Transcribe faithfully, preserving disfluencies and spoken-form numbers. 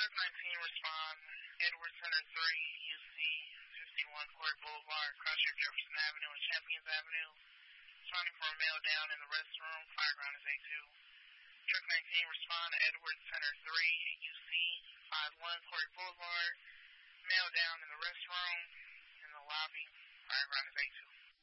Truck nineteen respond, Edward Center three, U C fifty-one Court Boulevard, Crossship Jefferson Avenue and Champions Avenue. Responding for a male down in the restroom, fireground is A two. Truck nineteen respond, Edward Center three, U C fifty-one Court Boulevard, male down in the restroom, in the lobby, fireground is A two.